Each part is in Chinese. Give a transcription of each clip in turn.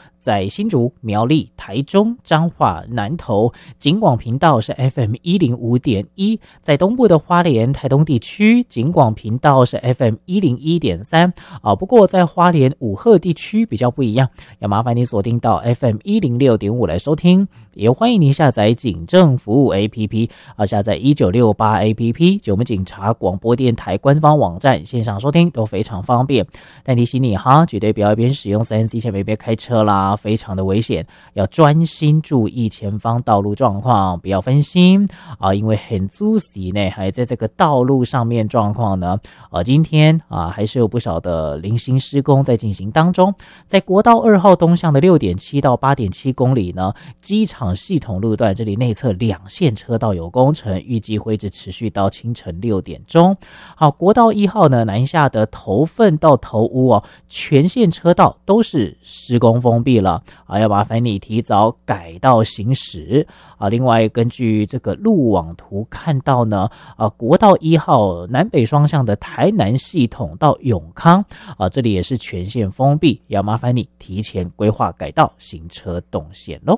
在新竹、苗栗、台中、彰化、南投，警广频道是 FM105.1，在东部的花莲、台东地区，警广频道是 FM101.3不过在花莲武鹤地区比较不一样，要麻烦你锁定到 FM106.5来收听，也欢迎您下载警政服务 APP 下载1968 APP， 就我们警察广播电台官方网站线上收听都非常方便。但提醒你哈，绝对不要一边使用 3C 前面一边开车啦，非常的危险，要专心注意前方道路状况，不要分心因为很仔细呢，还在这个道路上面状况呢今天还是有不少的零星施工在进行当中。在国道2号东向的 6.7 到 8.7 公里呢，机场系统路段这里内侧2线车道有工程，预计会一直持续到清晨6点钟。好，国道1号呢，南下的头份到头屋全线车道都是施工封闭了要麻烦你提早改道行驶另外根据这个路网图看到呢国道1号南北双向的台南系统到永康这里也是全线封闭，要麻烦你提前规划改道行车动线咯。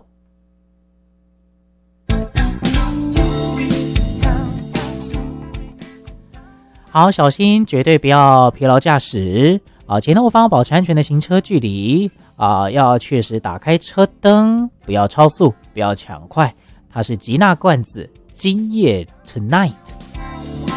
好，小心绝对不要疲劳驾驶前后方保持安全的行车距离要确实打开车灯，不要超速，不要抢快。它是吉娜罐子今夜 Tonight。